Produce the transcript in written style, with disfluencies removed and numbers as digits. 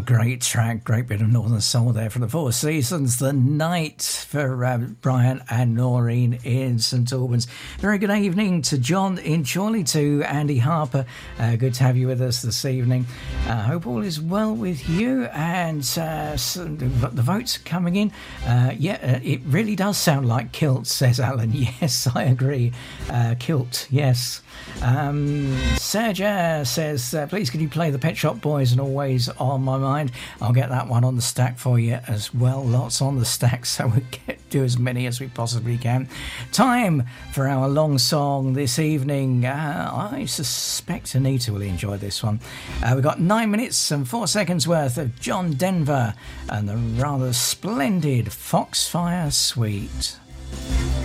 great track, great bit of Northern Soul there for the Four Seasons. The Night for Brian and Noreen in St Albans. Very good evening to John in Chorley, to Andy Harper. Good to have you with us this evening. Hope all is well with you. And the votes are coming in. It really does sound like Kilt, says Alan. Yes, I agree. Kilt, yes. Sergio says, please can you play the Pet Shop Boys and Always on My Mind. I'll get that one on the stack for you as well. Lots on the stack, so we'll do as many as we possibly can. Time for our long song this evening. I suspect Anita will enjoy this one. We've got 9 minutes and 4 seconds worth of John Denver and the rather splendid Foxfire Suite.